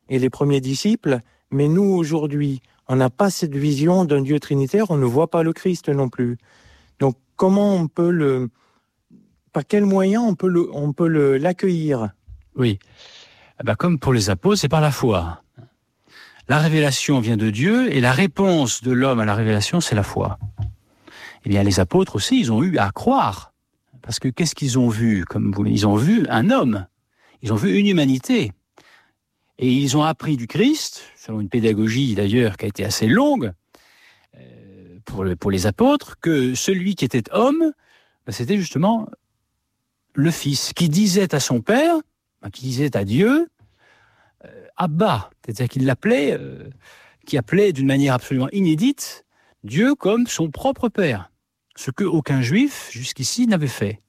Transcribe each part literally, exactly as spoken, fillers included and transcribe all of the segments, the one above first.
et les premiers disciples, mais nous, aujourd'hui, on n'a pas cette vision d'un Dieu trinitaire, on ne voit pas le Christ non plus. Donc, comment on peut le... Par quels moyens on peut, le, on peut le, l'accueillir ? Oui. Eh ben, comme pour les apôtres, c'est par la foi. La révélation vient de Dieu, et la réponse de l'homme à la révélation, c'est la foi. Eh bien, les apôtres aussi, ils ont eu à croire. Parce que qu'est-ce qu'ils ont vu ? Comme vous, ils ont vu un homme. Ils ont vu une humanité. Et ils ont appris du Christ, selon une pédagogie d'ailleurs qui a été assez longue euh, pour, le, pour les apôtres, que celui qui était homme, ben, c'était justement le Fils, qui disait à son Père, ben, qui disait à Dieu, euh, Abba, c'est-à-dire qu'il l'appelait, euh, qui appelait d'une manière absolument inédite Dieu comme son propre Père, ce que aucun Juif jusqu'ici n'avait fait.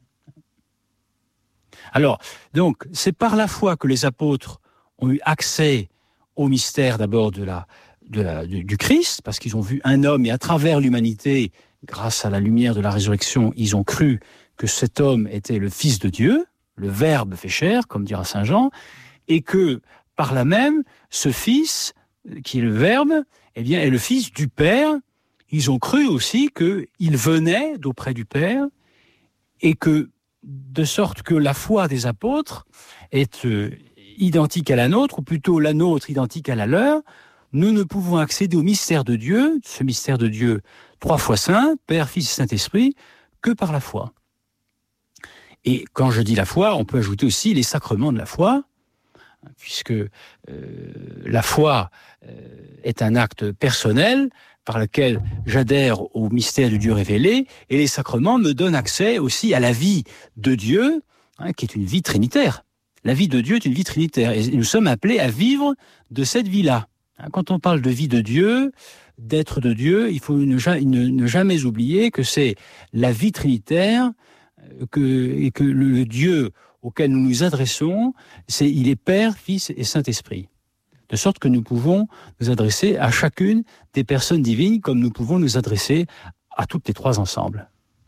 Alors, donc, c'est par la foi que les apôtres ont eu accès au mystère d'abord de la, de la, du, du Christ, parce qu'ils ont vu un homme, et à travers l'humanité, grâce à la lumière de la résurrection, ils ont cru que cet homme était le Fils de Dieu, le Verbe fait chair, comme dira saint Jean, et que, par là même, ce Fils, qui est le Verbe, eh bien, est le Fils du Père. Ils ont cru aussi qu'il venait d'auprès du Père, et que, de sorte que la foi des apôtres est euh, identique à la nôtre, ou plutôt la nôtre identique à la leur, nous ne pouvons accéder au mystère de Dieu, ce mystère de Dieu trois fois saint, Père, Fils et Saint-Esprit, que par la foi. Et quand je dis la foi, on peut ajouter aussi les sacrements de la foi, puisque euh, la foi euh, est un acte personnel par lequel j'adhère au mystère du Dieu révélé, et les sacrements me donnent accès aussi à la vie de Dieu, hein, qui est une vie trinitaire. La vie de Dieu est une vie trinitaire, et nous sommes appelés à vivre de cette vie-là. Quand on parle de vie de Dieu, d'être de Dieu, il faut ne, ne, ne jamais oublier que c'est la vie trinitaire, que, et que le Dieu auquel nous nous adressons, c'est, il est Père, Fils et Saint-Esprit. De sorte que nous pouvons nous adresser à chacune des personnes divines comme nous pouvons nous adresser à toutes les trois ensemble.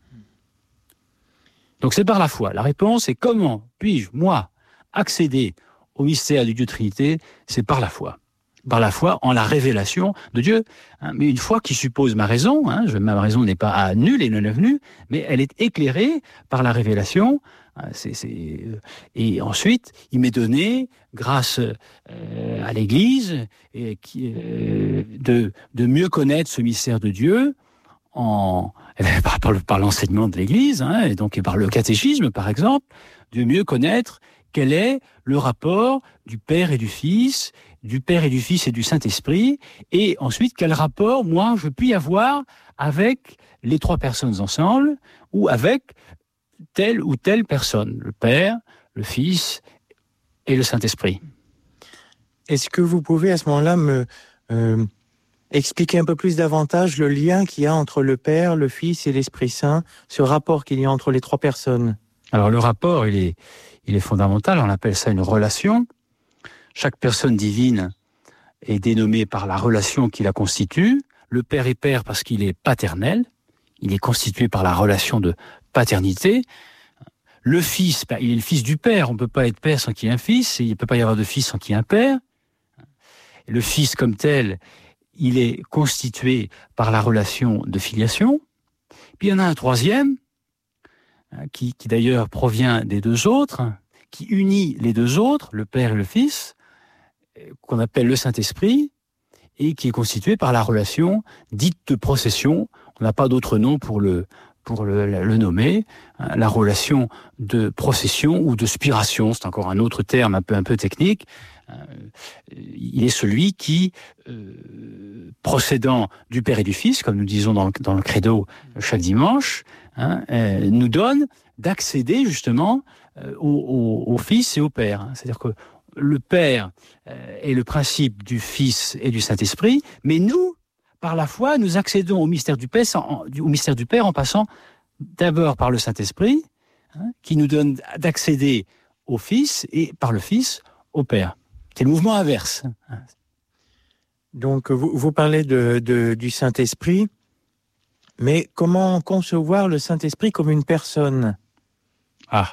Donc c'est par la foi. La réponse est comment puis-je, moi, accéder au mystère du Dieu Trinité ? C'est par la foi. Par la foi en la révélation de Dieu. Hein, mais une foi qui suppose ma raison, hein, je, ma raison n'est pas nulle et non avenue, mais elle est éclairée par la révélation. C'est, c'est, et ensuite, il m'est donné, grâce euh, à l'Église, et qui, euh, de, de mieux connaître ce mystère de Dieu en, par, par, par l'enseignement de l'Église, hein, et donc et par le catéchisme, par exemple, de mieux connaître quel est le rapport du Père et du Fils, du Père et du Fils et du Saint-Esprit, et ensuite quel rapport, moi, je puis avoir avec les trois personnes ensemble, ou avec telle ou telle personne, le Père, le Fils et le Saint-Esprit. Est-ce que vous pouvez à ce moment-là me euh, expliquer un peu plus davantage le lien qu'il y a entre le Père, le Fils et l'Esprit Saint, ce rapport qu'il y a entre les trois personnes ? Alors le rapport, il est, il est fondamental, on appelle ça une relation. Chaque personne divine est dénommée par la relation qui la constitue. Le Père est Père parce qu'il est paternel, il est constitué par la relation de paternité. Le Fils, il est le Fils du Père. On ne peut pas être Père sans qu'il y ait un Fils, et il ne peut pas y avoir de Fils sans qu'il y ait un Père. Le Fils, comme tel, il est constitué par la relation de filiation. Puis il y en a un troisième, qui, qui d'ailleurs provient des deux autres, qui unit les deux autres, le Père et le Fils, qu'on appelle le Saint-Esprit, et qui est constitué par la relation dite de procession. On n'a pas d'autre nom pour le pour le, le nommer, hein, la relation de procession ou de spiration, c'est encore un autre terme un peu, un peu technique. Euh, il est celui qui, euh, procédant du Père et du Fils, comme nous disons dans le, dans le credo chaque dimanche, hein, euh, nous donne d'accéder justement euh, au, au, au Fils et au Père. Hein. C'est-à-dire que le Père euh, est le principe du Fils et du Saint-Esprit, mais nous, par la foi, nous accédons au mystère du Père, en, au mystère du Père en passant d'abord par le Saint-Esprit, hein, qui nous donne d'accéder au Fils, et par le Fils, au Père. C'est le mouvement inverse. Donc, vous, vous parlez de, de, du Saint-Esprit, mais comment concevoir le Saint-Esprit comme une personne ?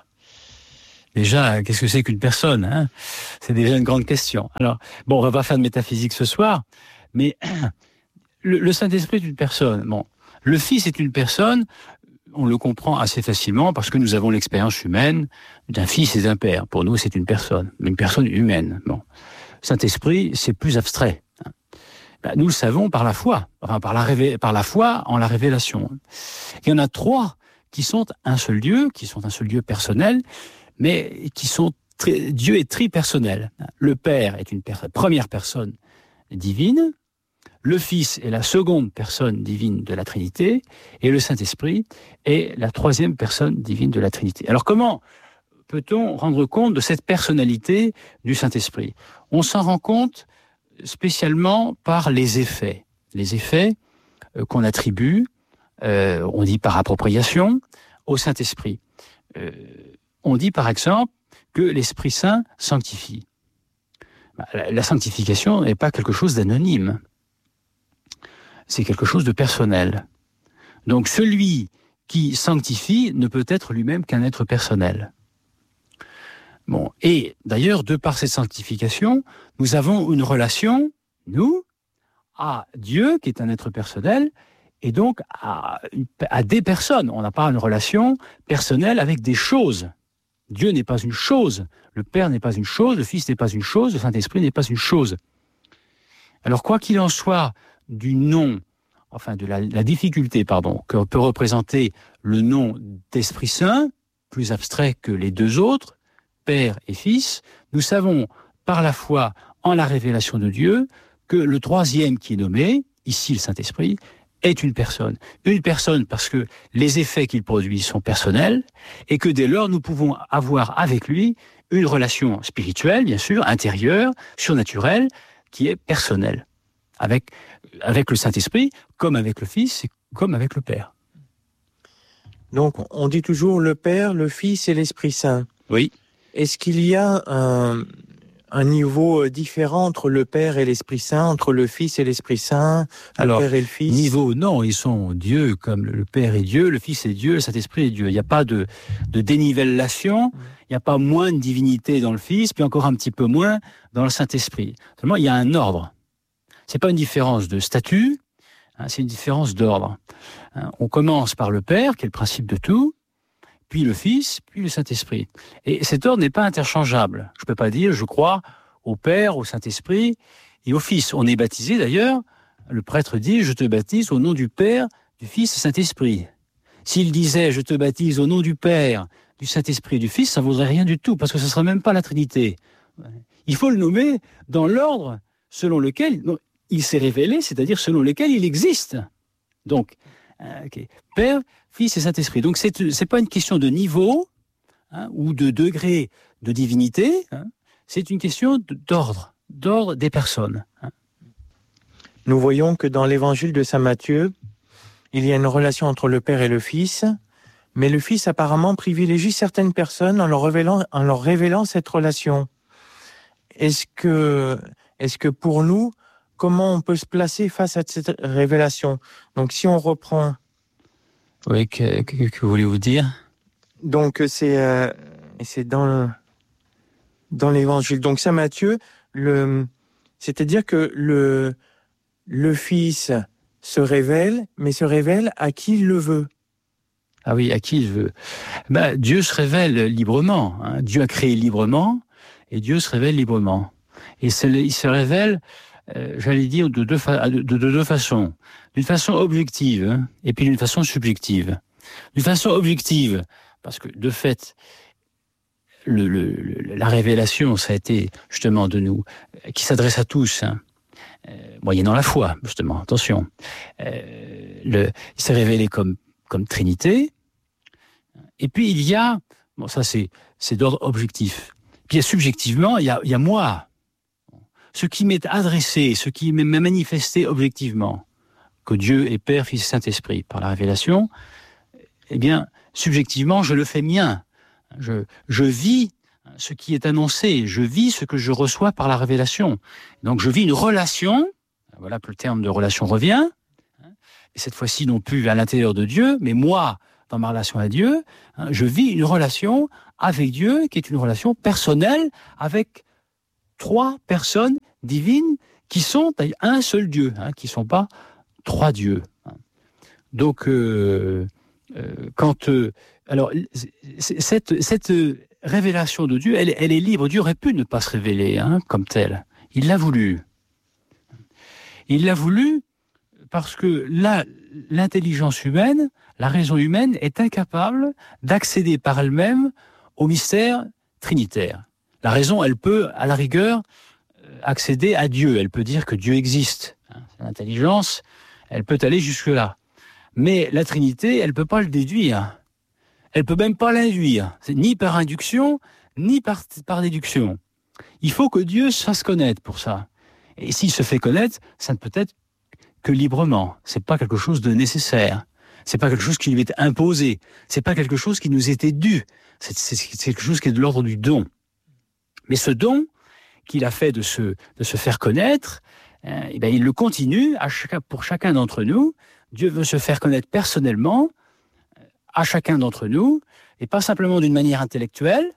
Ah, déjà, qu'est-ce que c'est qu'une personne, hein? C'est déjà une grande question. Alors, bon, on va pas faire de métaphysique ce soir, mais le, le Saint-Esprit est une personne. Bon, le Fils est une personne, on le comprend assez facilement parce que nous avons l'expérience humaine d'un Fils et d'un Père. Pour nous, c'est une personne, une personne humaine. Bon, Saint-Esprit, c'est plus abstrait. Ben, nous le savons par la foi, enfin par la, révé- par la foi en la révélation. Il y en a trois qui sont un seul Dieu, qui sont un seul Dieu personnel, mais qui sont tri- Dieu est tripersonnel. Le Père est une per- première personne divine, le Fils est la seconde personne divine de la Trinité, et le Saint-Esprit est la troisième personne divine de la Trinité. Alors comment peut-on rendre compte de cette personnalité du Saint-Esprit? On s'en rend compte spécialement par les effets. Les effets euh, qu'on attribue, euh, on dit par appropriation, au Saint-Esprit. Euh, on dit par exemple que l'Esprit Saint sanctifie. La, la sanctification n'est pas quelque chose d'anonyme. C'est quelque chose de personnel. Donc celui qui sanctifie ne peut être lui-même qu'un être personnel. Bon, et d'ailleurs, de par cette sanctification, nous avons une relation, nous, à Dieu, qui est un être personnel, et donc à, à des personnes. On n'a pas une relation personnelle avec des choses. Dieu n'est pas une chose, le Père n'est pas une chose, le Fils n'est pas une chose, le Saint-Esprit n'est pas une chose. Alors, quoi qu'il en soit du nom, enfin de la, la difficulté, pardon, que peut représenter le nom d'Esprit Saint, plus abstrait que les deux autres, Père et Fils, nous savons par la foi en la révélation de Dieu que le troisième qui est nommé, ici le Saint-Esprit, est une personne. Une personne parce que les effets qu'il produit sont personnels et que dès lors nous pouvons avoir avec lui une relation spirituelle, bien sûr, intérieure, surnaturelle, qui est personnelle. Avec, avec le Saint-Esprit, comme avec le Fils, et comme avec le Père. Donc, on dit toujours le Père, le Fils et l'Esprit Saint. Oui. Est-ce qu'il y a un, un niveau différent entre le Père et l'Esprit Saint, entre le Fils et l'Esprit Saint, le Alors, Père et le Fils? Niveau, non, ils sont Dieu, comme le Père est Dieu, le Fils est Dieu, le Saint-Esprit est Dieu. Il n'y a pas de, de dénivellation, il n'y a pas moins de divinité dans le Fils, puis encore un petit peu moins dans le Saint-Esprit. Seulement, il y a un ordre. C'est pas une différence de statut, hein, c'est une différence d'ordre. Hein, on commence par le Père, qui est le principe de tout, puis le Fils, puis le Saint-Esprit. Et cet ordre n'est pas interchangeable. Je ne peux pas dire, je crois au Père, au Saint-Esprit et au Fils. On est baptisé d'ailleurs, le prêtre dit, je te baptise au nom du Père, du Fils et du Saint-Esprit. S'il disait, je te baptise au nom du Père, du Saint-Esprit et du Fils, ça ne vaudrait rien du tout, parce que ce ne serait même pas la Trinité. Il faut le nommer dans l'ordre selon lequel il s'est révélé, c'est-à-dire selon lequel il existe. Donc, okay. Père, Fils et Saint-Esprit. Donc, c'est, c'est pas une question de niveau, hein, ou de degré de divinité, hein, c'est une question d'ordre, d'ordre des personnes. Hein. Nous voyons que dans l'évangile de saint Matthieu, il y a une relation entre le Père et le Fils, mais le Fils apparemment privilégie certaines personnes en leur révélant, en leur révélant cette relation. Est-ce que, est-ce que pour nous, comment on peut se placer face à cette révélation? Donc, si on reprend... Oui, que, que, que voulez-vous dire? Donc, c'est, euh, c'est dans, le, dans l'évangile. Donc, saint Matthieu, le, c'est-à-dire que le, le Fils se révèle, mais se révèle à qui il le veut. Ah oui, à qui il veut. Ben, Dieu se révèle librement. Hein. Dieu a créé librement, et Dieu se révèle librement. Et il se révèle, euh, j'allais dire, de deux, fa- de, de, de deux façons. D'une façon objective, hein, et puis d'une façon subjective. D'une façon objective, parce que de fait, le, le, le, la révélation, ça a été justement de nous, qui s'adresse à tous, hein, euh, moyennant la foi, justement, attention. Euh, le, il s'est révélé comme, comme Trinité, et puis il y a, bon ça c'est, c'est d'ordre objectif, puis il y a subjectivement, il y a, il y a moi, ce qui m'est adressé, ce qui m'est manifesté objectivement, que Dieu est Père, Fils et Saint-Esprit, par la révélation, eh bien, subjectivement, je le fais mien. Je, je vis ce qui est annoncé, je vis ce que je reçois par la révélation. Donc, je vis une relation, voilà que le terme de relation revient, et cette fois-ci non plus à l'intérieur de Dieu, mais moi, dans ma relation à Dieu, hein, je vis une relation avec Dieu qui est une relation personnelle avec trois personnes divines qui sont un seul Dieu, hein, qui ne sont pas trois dieux. Donc, euh, euh, quand... Euh, alors, cette, cette révélation de Dieu, elle, elle est libre. Dieu aurait pu ne pas se révéler hein, comme tel. Il l'a voulu. Il l'a voulu parce que là, l'intelligence humaine, la raison humaine est incapable d'accéder par elle-même au mystère trinitaire. La raison, elle peut, à la rigueur, accéder à Dieu. Elle peut dire que Dieu existe. L'intelligence, elle peut aller jusque-là. Mais la Trinité, elle ne peut pas le déduire. Elle ne peut même pas l'induire. C'est ni par induction, ni par, par déduction. Il faut que Dieu se fasse connaître pour ça. Et s'il se fait connaître, ça ne peut être que librement. C'est pas quelque chose de nécessaire. C'est pas quelque chose qui lui est imposé. C'est pas quelque chose qui nous était dû. C'est, c'est, c'est quelque chose qui est de l'ordre du don. Mais ce don qu'il a fait de se, de se faire connaître, euh, eh bien, il le continue à chacun, pour chacun d'entre nous. Dieu veut se faire connaître personnellement à chacun d'entre nous, et pas simplement d'une manière intellectuelle,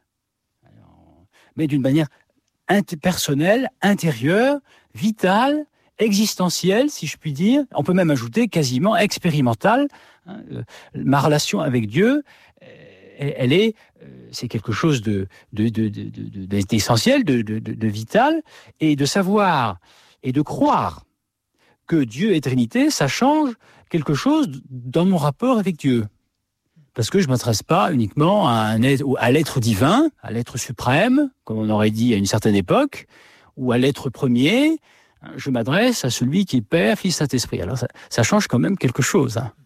mais d'une manière personnelle, intérieure, vitale, existentielle, si je puis dire. On peut même ajouter quasiment expérimentale. Ma relation avec Dieu, elle est, c'est quelque chose de, de, de, de, de, d'essentiel, de, de, de, de vital, et de savoir et de croire que Dieu est Trinité, ça change quelque chose dans mon rapport avec Dieu. Parce que je ne m'adresse pas uniquement à, un être, à l'être divin, à l'être suprême, comme on aurait dit à une certaine époque, ou à l'être premier. Je m'adresse à celui qui est Père, Fils, Saint-Esprit. Alors ça, ça change quand même quelque chose. Hein.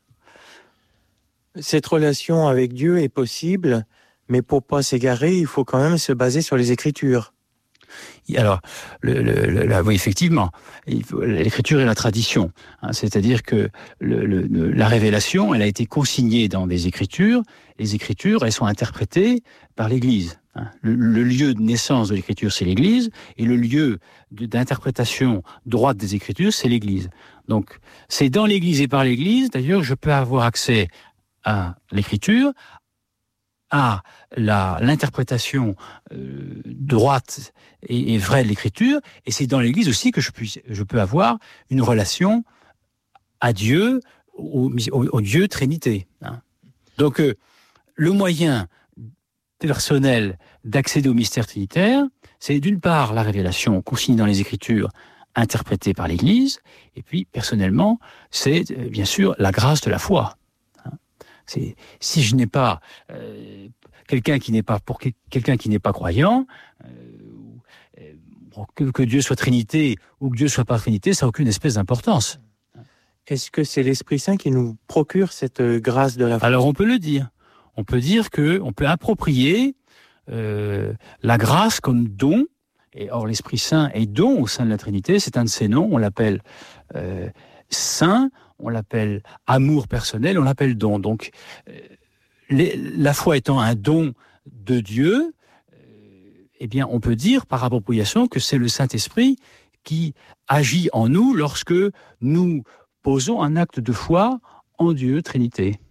Cette relation avec Dieu est possible, mais pour ne pas s'égarer, il faut quand même se baser sur les Écritures. Alors, le, le, le, la, oui, effectivement, il faut, l'écriture et la tradition, hein, c'est-à-dire que le, le, la révélation, elle a été consignée dans des écritures. Les écritures, elles sont interprétées par l'Église. Hein. Le, le lieu de naissance de l'écriture, c'est l'Église, et le lieu de, d'interprétation droite des écritures, c'est l'Église. Donc, c'est dans l'Église et par l'Église, d'ailleurs, je peux avoir accès à l'écriture, à la, l'interprétation euh, droite et, et vraie de l'écriture, et c'est dans l'Église aussi que je, puis, je peux avoir une relation à Dieu, au, au, au Dieu Trinité. Hein. Donc, euh, le moyen personnel d'accéder au mystère trinitaire, c'est d'une part la révélation consignée dans les Écritures, interprétée par l'Église, et puis, personnellement, c'est euh, bien sûr la grâce de la foi. C'est, si je n'ai pas euh, quelqu'un qui n'est pas pour quelqu'un qui n'est pas croyant, euh, que, que Dieu soit Trinité ou que Dieu soit pas Trinité, ça n'a aucune espèce d'importance. Est-ce que c'est l'Esprit Saint qui nous procure cette grâce de la foi ? Alors on peut le dire. On peut dire que on peut approprier euh, la grâce comme don. Et or l'Esprit Saint est don au sein de la Trinité. C'est un de ses noms. On l'appelle euh, Saint. On l'appelle amour personnel, on l'appelle don. Donc, euh, les, la foi étant un don de Dieu, euh, eh bien, on peut dire par appropriation que c'est le Saint-Esprit qui agit en nous lorsque nous posons un acte de foi en Dieu, Trinité.